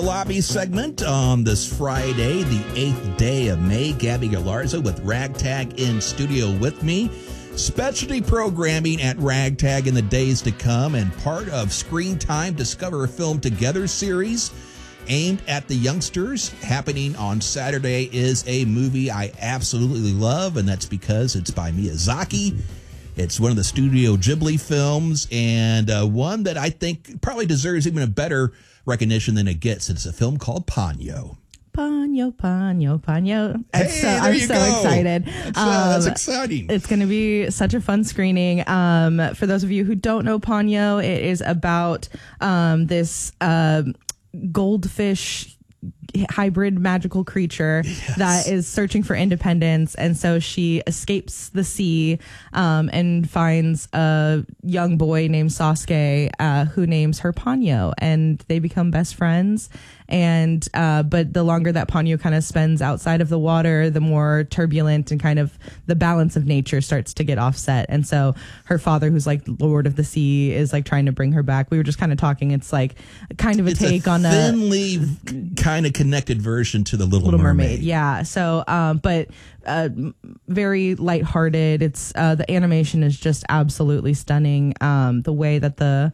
Lobby segment on this Friday, the 8th day of May. Gabby Galarza with Ragtag in studio with me. Specialty programming at Ragtag in the days to come and part of Screen Time Discover a Film Together series aimed at the youngsters. Happening on Saturday is a movie I absolutely love, and that's because it's by Miyazaki. It's one of the Studio Ghibli films, and one that I think probably deserves even a better recognition than it gets. It's a film called Ponyo. Ponyo. Hey, I'm so excited. That's exciting. It's going to be such a fun screening. For those of you who don't know Ponyo, it is about this goldfish hybrid magical creature that is searching for independence, and so she escapes the sea and finds a young boy named Sasuke who names her Ponyo, and they become best friends. And but the longer that Ponyo kind of spends outside of the water, the more turbulent and kind of the balance of nature starts to get offset. And so her father, who's like Lord of the Sea, is like trying to bring her back. We were just kind of talking. It's like kind of a take on a thinly kind of connected version to the Little Mermaid. Yeah. So, but very lighthearted. It's the animation is just absolutely stunning. The way that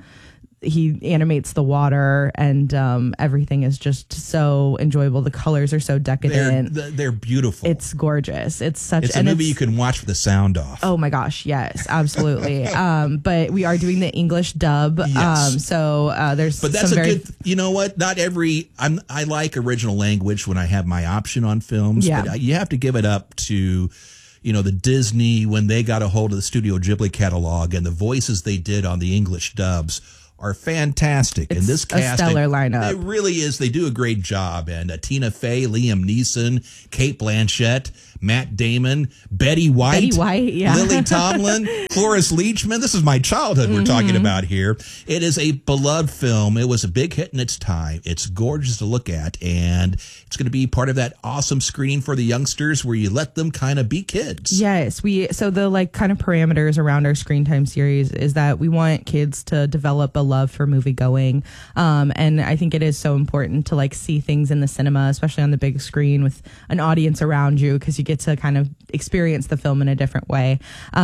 he animates the water and everything is just so enjoyable. The colors are so decadent. They're beautiful. It's gorgeous. It's a movie you can watch with the sound off. Oh my gosh, yes, absolutely. But we are doing the English dub. Yes. So there's but that's good. You know what? Not every. I like original language when I have my option on films. Yeah. But you have to give it up to, the Disney when they got a hold of the Studio Ghibli catalog and the voices they did on the English dubs are fantastic. It's and this casting, a stellar lineup. It really is. They do a great job. And Tina Fey, Liam Neeson, Cate Blanchett, Matt Damon, Betty White, yeah. Lily Tomlin, Cloris Leachman. This is my childhood we're talking about here. It is a beloved film. It was a big hit in its time. It's gorgeous to look at, and it's going to be part of that awesome screening for the youngsters where you let them kind of be kids. Yes, so the like kind of parameters around our Screen Time series is that we want kids to develop a love for movie going, and I think it is so important to like see things in the cinema, especially on the big screen with an audience around you, because you get to kind of experience the film in a different way.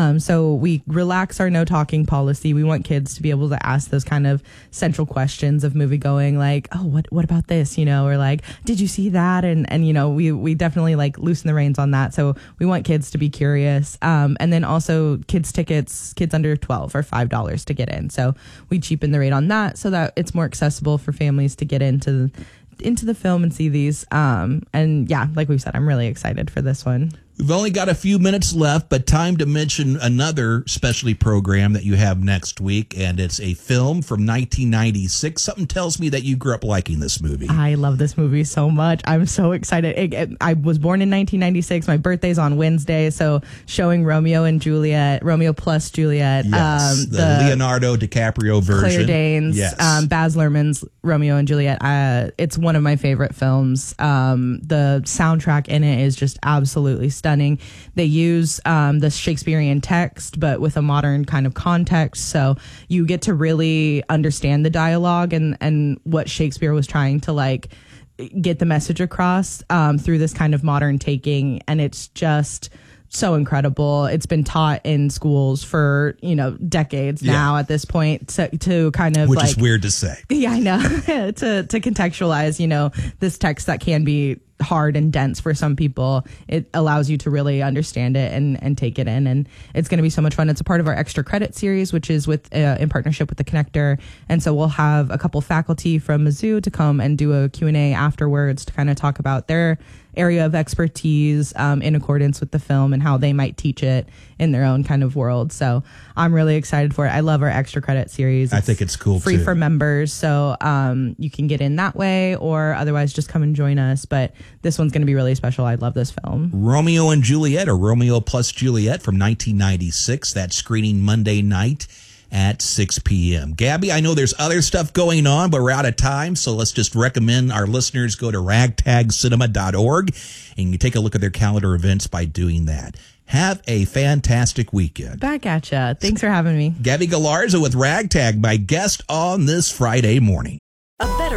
So we relax our no talking policy. We want kids to be able to ask those kind of central questions of movie going, like, oh, what about this, or like, did you see that? And we definitely like loosen the reins on that. So we want kids to be curious, and then also kids under 12 are $5 to get in. So we cheapen the rate on that so that it's more accessible for families to get into the film and see these. And yeah, like we said, I'm really excited for this one. We've only got a few minutes left, but time to mention another specialty program that you have next week, and it's a film from 1996. Something tells me that you grew up liking this movie. I love this movie so much. I'm so excited. I was born in 1996. My birthday's on Wednesday, so showing Romeo plus Juliet. Yes, the Leonardo DiCaprio version. Claire Danes, yes. Baz Luhrmann's Romeo and Juliet. It's one of my favorite films. The soundtrack in it is just absolutely stunning. They use the Shakespearean text, but with a modern kind of context. So you get to really understand the dialogue and what Shakespeare was trying to like get the message across through this kind of modern taking. And it's just so incredible. It's been taught in schools for, decades now at this point to kind of which is weird to say. Yeah, I know. to contextualize, this text that can be hard and dense for some people. It allows you to really understand it and take it in, and it's going to be so much fun. It's a part of our extra credit series, which is in partnership with the Connector, and so we'll have a couple faculty from Mizzou to come and do a Q&A afterwards to kind of talk about their area of expertise in accordance with the film and how they might teach it in their own kind of world. So I'm really excited for it. I love our extra credit series. I think it's cool free too. For members, so you can get in that way, or otherwise just come and join us. But this one's going to be really special. I love this film. Romeo and Juliet, or Romeo plus Juliet from 1996. That's screening Monday night at 6 p.m. Gabby, I know there's other stuff going on, but we're out of time, so let's just recommend our listeners go to ragtagcinema.org, and you take a look at their calendar events by doing that. Have a fantastic weekend. Back at ya. Thanks for having me. Gabby Galarza with Ragtag, my guest on this Friday morning. A better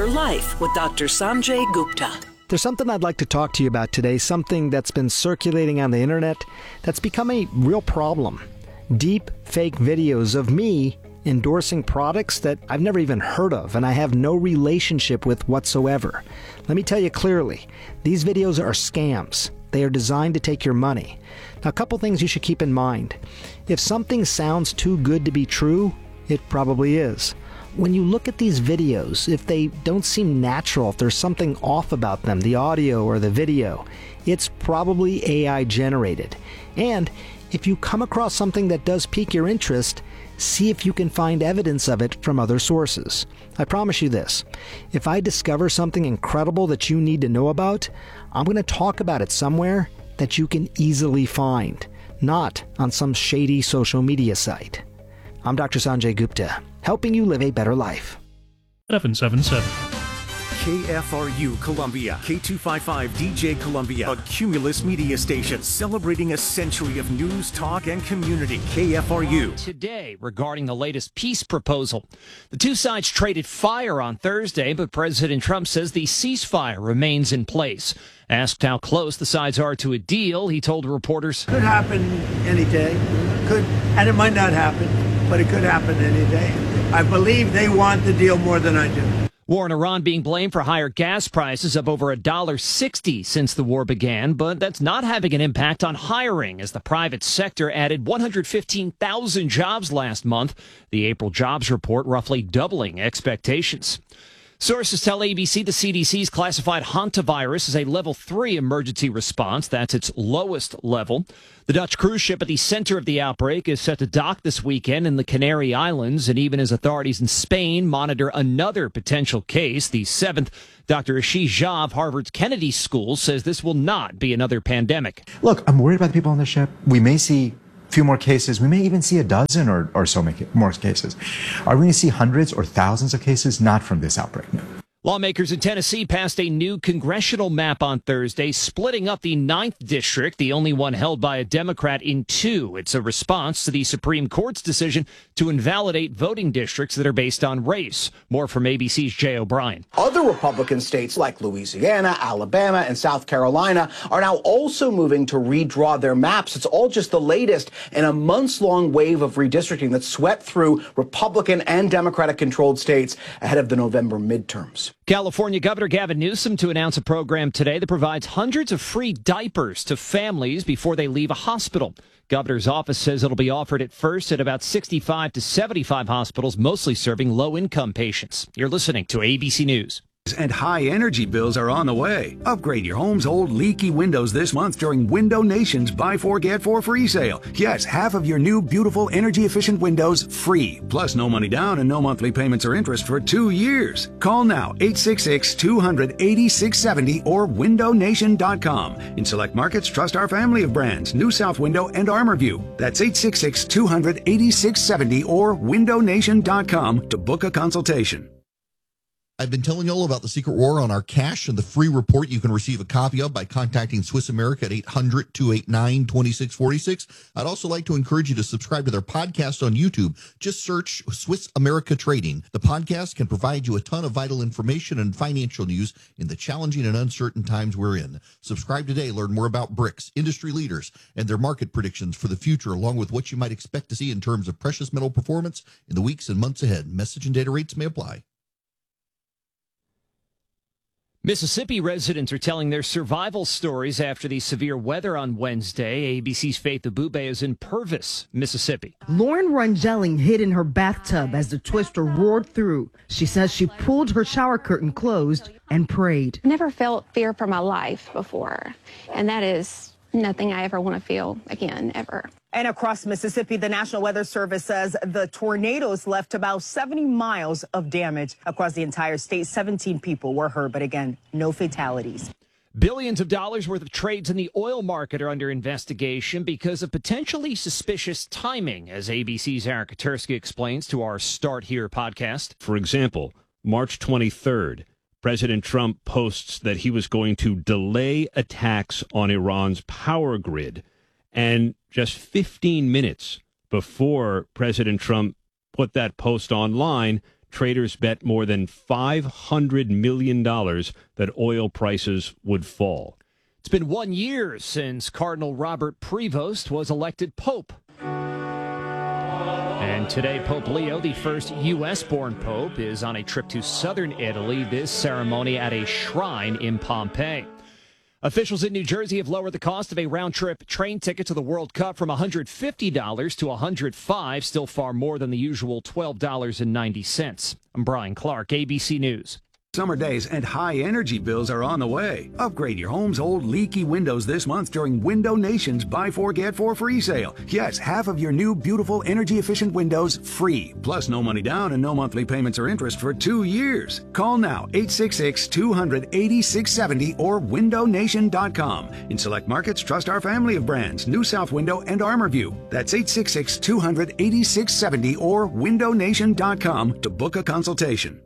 Better Life with Dr. Sanjay Gupta. There's something I'd like to talk to you about today, something that's been circulating on the internet that's become a real problem. Deep fake videos of me endorsing products that I've never even heard of and I have no relationship with whatsoever. Let me tell you clearly, these videos are scams. They are designed to take your money. Now, a couple things you should keep in mind. If something sounds too good to be true, it probably is. When you look at these videos, if they don't seem natural, if there's something off about them, the audio or the video, it's probably AI generated. And if you come across something that does pique your interest, see if you can find evidence of it from other sources. I promise you this, if I discover something incredible that you need to know about, I'm going to talk about it somewhere that you can easily find, not on some shady social media site. I'm Dr. Sanjay Gupta, helping you live a better life. 777. KFRU Columbia, K255 DJ Columbia, a Cumulus media station celebrating a century of news, talk, and community. KFRU. Today, regarding the latest peace proposal, the two sides traded fire on Thursday, but President Trump says the ceasefire remains in place. Asked how close the sides are to a deal, he told reporters, "Could happen any day, and it might not happen, but it could happen any day. I believe they want the deal more than I do." War in Iran being blamed for higher gas prices, up over $1.60 since the war began, but that's not having an impact on hiring as the private sector added 115,000 jobs last month. The April jobs report roughly doubling expectations. Sources tell ABC the CDC's classified hantavirus as a level 3 emergency response. That's its lowest level. The Dutch cruise ship at the center of the outbreak is set to dock this weekend in the Canary Islands, and even as authorities in Spain monitor another potential case, the seventh, Dr. Ashish Jha of Harvard's Kennedy School says this will not be another pandemic. Look, I'm worried about the people on the ship. We may see a few more cases. We may even see a dozen or so more cases. Are we going to see hundreds or thousands of cases? Not from this outbreak. No. Lawmakers in Tennessee passed a new congressional map on Thursday, splitting up the 9th District, the only one held by a Democrat, in two. It's a response to the Supreme Court's decision to invalidate voting districts that are based on race. More from ABC's Jay O'Brien. Other Republican states like Louisiana, Alabama, and South Carolina are now also moving to redraw their maps. It's all just the latest in a months-long wave of redistricting that swept through Republican and Democratic-controlled states ahead of the November midterms. California Governor Gavin Newsom to announce a program today that provides hundreds of free diapers to families before they leave a hospital. Governor's office says it'll be offered at first at about 65 to 75 hospitals, mostly serving low-income patients. You're listening to ABC News. And high energy bills are on the way. Upgrade your home's old leaky windows this month during Window Nation's Buy 4 Get 4 free sale. Yes, half of your new beautiful energy efficient windows free. Plus no money down and no monthly payments or interest for 2 years. Call now 866-200-8670 or windownation.com. In select markets, trust our family of brands, New South Window and ArmorView. That's 866-200-8670 or windownation.com to book a consultation. I've been telling you all about the Secret War on our cash and the free report you can receive a copy of by contacting Swiss America at 800-289-2646. I'd also like to encourage you to subscribe to their podcast on YouTube. Just search Swiss America Trading. The podcast can provide you a ton of vital information and financial news in the challenging and uncertain times we're in. Subscribe today. Learn more about BRICS, industry leaders, and their market predictions for the future, along with what you might expect to see in terms of precious metal performance in the weeks and months ahead. Message and data rates may apply. Mississippi residents are telling their survival stories after the severe weather on Wednesday. ABC's Faith Abube is in Purvis, Mississippi. Lauren Rangelling hid in her bathtub as the twister roared through. She says she pulled her shower curtain closed and prayed. Never felt fear for my life before, and that is nothing I ever want to feel again, ever. And across Mississippi, the National Weather Service says the tornadoes left about 70 miles of damage across the entire state. 17 people were hurt, but again, no fatalities. Billions of dollars worth of trades in the oil market are under investigation because of potentially suspicious timing, as ABC's Eric Katursky explains to our Start Here podcast. For example, March 23rd, President Trump posts that he was going to delay attacks on Iran's power grid. And just 15 minutes before President Trump put that post online, Traders bet more than $500 million that oil prices would fall. It's been 1 year since Cardinal Robert Prevost was elected Pope. And today, Pope Leo, the first U.S.-born Pope, is on a trip to southern Italy, this ceremony at a shrine in Pompeii. Officials in New Jersey have lowered the cost of a round-trip train ticket to the World Cup from $150 to $105, still far more than the usual $12.90. I'm Brian Clark, ABC News. Summer days and high energy bills are on the way. Upgrade your home's old leaky windows this month during Window Nation's Buy 4 Get 4 free sale. Yes, half of your new beautiful energy efficient windows free. Plus no money down and no monthly payments or interest for 2 years. Call now 866-200-8670 or windownation.com. In select markets, trust our family of brands, New South Window and ArmorView. That's 866-200-8670 or windownation.com to book a consultation.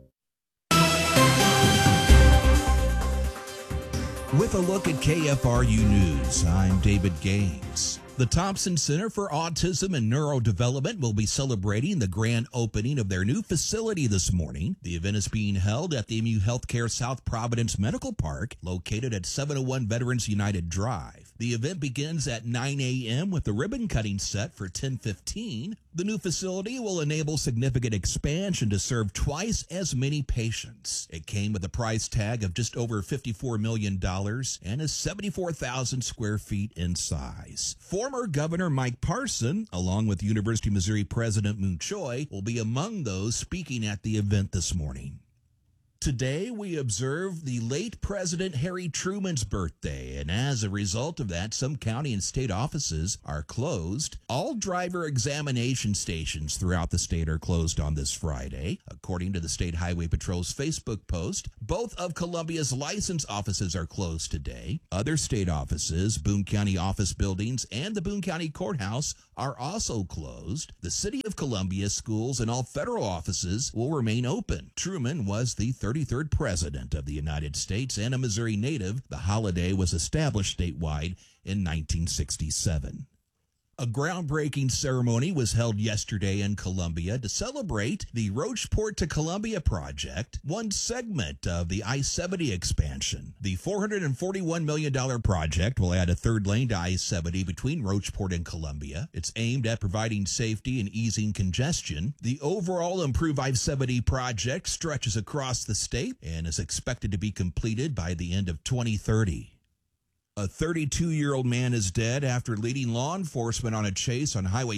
With a look at KFRU News, I'm David Gaines. The Thompson Center for Autism and Neurodevelopment will be celebrating the grand opening of their new facility this morning. The event is being held at the MU Healthcare South Providence Medical Park, located at 701 Veterans United Drive. The event begins at 9 a.m. with the ribbon cutting set for 10:15. The new facility will enable significant expansion to serve twice as many patients. It came with a price tag of just over $54 million and is 74,000 square feet in size. Former Governor Mike Parson, along with University of Missouri President Moon Choi, will be among those speaking at the event this morning. Today, we observe the late President Harry Truman's birthday, and as a result of that, some county and state offices are closed. All driver examination stations throughout the state are closed on this Friday. According to the State Highway Patrol's Facebook post, both of Columbia's license offices are closed today. Other state offices, Boone County office buildings, and the Boone County Courthouse are also closed. The City of Columbia schools and all federal offices will remain open. Truman was the 33rd President of the United States and a Missouri native. The holiday was established statewide in 1967. A groundbreaking ceremony was held yesterday in Columbia to celebrate the Rocheport to Columbia project, one segment of the I-70 expansion. The $441 million project will add a third lane to I-70 between Rocheport and Columbia. It's aimed at providing safety and easing congestion. The overall improved I-70 project stretches across the state and is expected to be completed by the end of 2030. A 32-year-old man is dead after leading law enforcement on a chase on Highway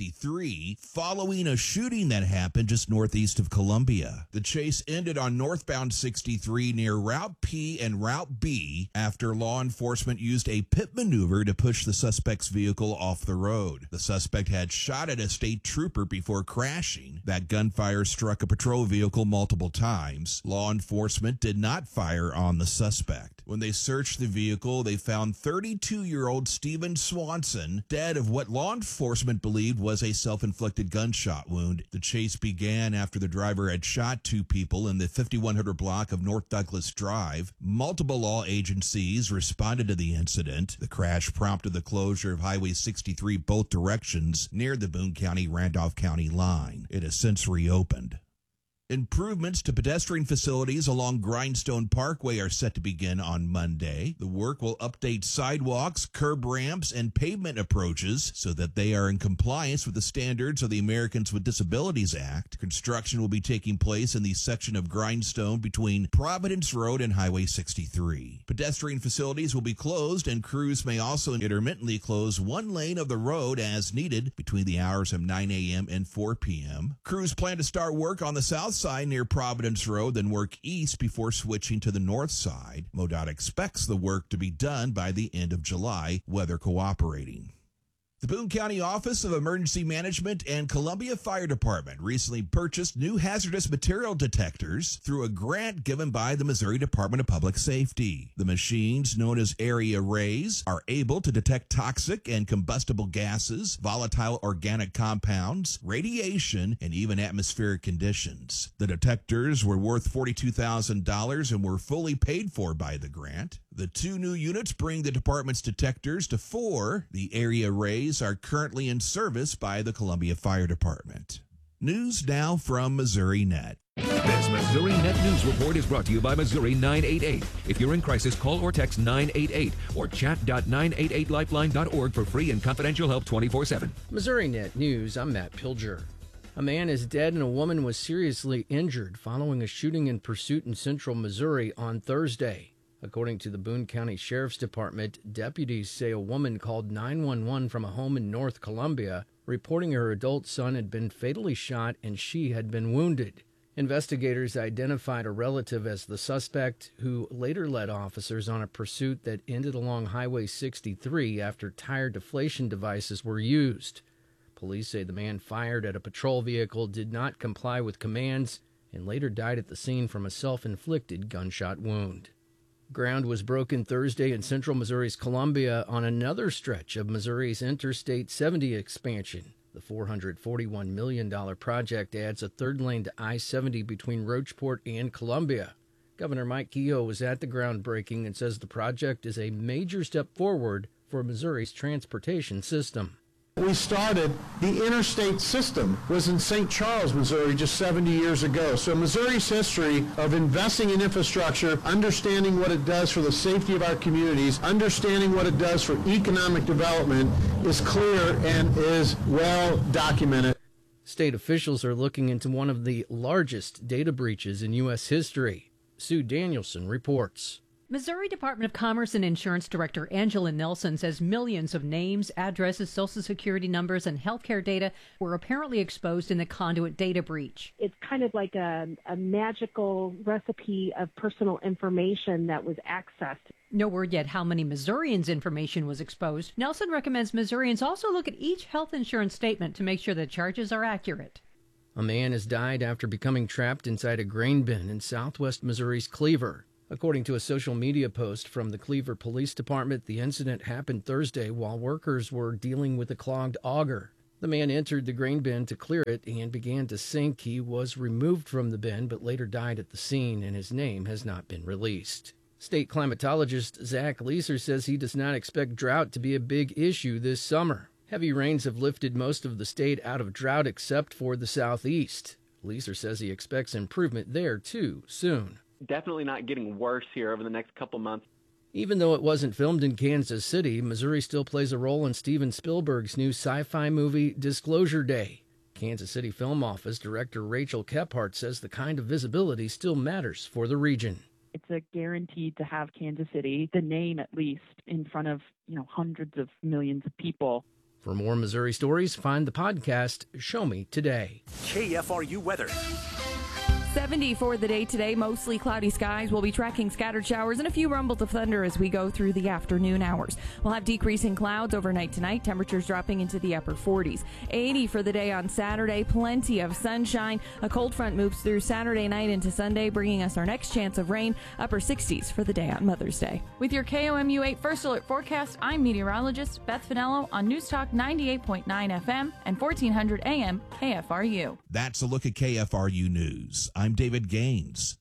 63 following a shooting that happened just northeast of Columbia. The chase ended on northbound 63 near Route P and Route B after law enforcement used a pit maneuver to push the suspect's vehicle off the road. The suspect had shot at a state trooper before crashing. That gunfire struck a patrol vehicle multiple times. Law enforcement did not fire on the suspect. When they searched the vehicle, they found 32-year-old Stephen Swanson dead of what law enforcement believed was a self-inflicted gunshot wound. The chase began after the driver had shot two people in the 5100 block of North Douglas Drive. Multiple law agencies responded to the incident. The crash prompted the closure of Highway 63 both directions near the Boone County-Randolph County line. It has since reopened. Improvements to pedestrian facilities along Grindstone Parkway are set to begin on Monday. The work will update sidewalks, curb ramps, and pavement approaches so that they are in compliance with the standards of the Americans with Disabilities Act. Construction will be taking place in the section of Grindstone between Providence Road and Highway 63. Pedestrian facilities will be closed, and crews may also intermittently close one lane of the road as needed between the hours of 9 a.m. and 4 p.m. Crews plan to start work on the south side near Providence Road, then work east before switching to the north side. MoDOT expects the work to be done by the end of July, weather cooperating. The Boone County Office of Emergency Management and Columbia Fire Department recently purchased new hazardous material detectors through a grant given by the Missouri Department of Public Safety. The machines, known as area arrays, are able to detect toxic and combustible gases, volatile organic compounds, radiation, and even atmospheric conditions. The detectors were worth $42,000 and were fully paid for by the grant. The two new units bring the department's detectors to 4. The area arrays are currently in service by the Columbia Fire Department. News now from Missouri Net. This Missouri Net News Report is brought to you by Missouri 988. If you're in crisis, call or text 988 or chat.988lifeline.org for free and confidential help 24/7. Missouri Net News, I'm Matt Pilger. A man is dead and a woman was seriously injured following a shooting in Pursuit in central Missouri on Thursday. According to the Boone County Sheriff's Department, deputies say a woman called 911 from a home in North Columbia, reporting her adult son had been fatally shot and she had been wounded. Investigators identified a relative as the suspect, who later led officers on a pursuit that ended along Highway 63 after tire deflation devices were used. Police say the man fired at a patrol vehicle, did not comply with commands, and later died at the scene from a self-inflicted gunshot wound. Ground was broken Thursday in central Missouri's Columbia on another stretch of Missouri's Interstate 70 expansion. The $441 million project adds a third lane to I-70 between Rocheport and Columbia. Governor Mike Kehoe was at the groundbreaking and says the project is a major step forward for Missouri's transportation system. We started, the interstate system was in St. Charles, Missouri just 70 years ago. So Missouri's history of investing in infrastructure, understanding what it does for the safety of our communities, understanding what it does for economic development is clear and is well documented. State officials are looking into one of the largest data breaches in U.S. history. Sue Danielson reports. Missouri Department of Commerce and Insurance Director Angela Nelson says millions of names, addresses, Social Security numbers, and healthcare data were apparently exposed in the conduit data breach. It's kind of like a magical recipe of personal information that was accessed. No word yet how many Missourians' information was exposed. Nelson recommends Missourians also look at each health insurance statement to make sure the charges are accurate. A man has died after becoming trapped inside a grain bin in southwest Missouri's Cleaver. According to a social media post from the Cleaver Police Department, the incident happened Thursday while workers were dealing with a clogged auger. The man entered the grain bin to clear it and began to sink. He was removed from the bin but later died at the scene, and his name has not been released. State climatologist Zach Leeser says he does not expect drought to be a big issue this summer. Heavy rains have lifted most of the state out of drought except for the southeast. Leeser says he expects improvement there, too, soon. Definitely not getting worse here over the next couple months. Even though it wasn't filmed in Kansas City, Missouri still plays a role in Steven Spielberg's new sci-fi movie Disclosure Day. Kansas City Film Office Director Rachel Kephart says the kind of visibility still matters for the region. It's a guarantee to have Kansas City, the name at least, in front of, hundreds of millions of people. For more Missouri stories, find the podcast Show Me Today. KFRU weather. 70 for the day today, mostly cloudy skies. We'll be tracking scattered showers and a few rumbles of thunder as we go through the afternoon hours. We'll have decreasing clouds overnight tonight, temperatures dropping into the upper 40s. 80 for the day on Saturday, plenty of sunshine. A cold front moves through Saturday night into Sunday, bringing us our next chance of rain, upper 60s for the day on Mother's Day. With your KOMU 8 First Alert forecast, I'm meteorologist Beth Finello on News Talk 98.9 FM and 1400 AM KFRU. That's a look at KFRU News. I'm David Gaines.